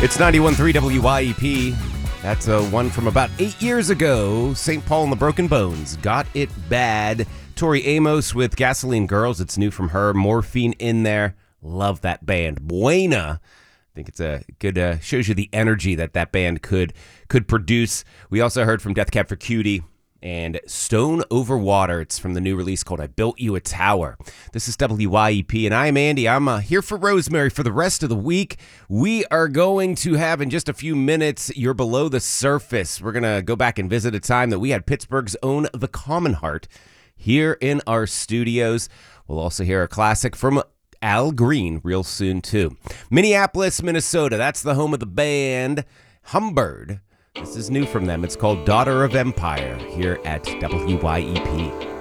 It's 91.3 WYEP. That's one from about 8 years ago. St. Paul and the Broken Bones. Got It Bad. Tori Amos with Gasoline Girls. It's new from her. Morphine in there. Love that band. Buena. I think it's a good, shows you the energy that band could produce. We also heard from Death Cab for Cutie and Stone Over Water. It's from the new release called I Built You a Tower. This is WYEP, and I'm Andy. I'm here for Rosemary for the rest of the week. We are going to have, in just a few minutes, You're Below the Surface. We're going to go back and visit a time that we had Pittsburgh's own The Common Heart here in our studios. We'll also hear a classic from Al Green real soon, too. Minneapolis, Minnesota. That's the home of the band Humbird. This is new from them. It's called Daughter of Empire here at WYEP.